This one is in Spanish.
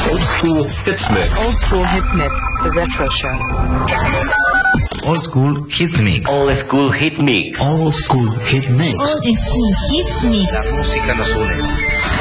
Old School Hits Mix. Old School Hits Mix, the retro show. Old School Hit Mix. Old School Hit Mix. Old School Hit Mix. Old School Hit Mix. La música nos une.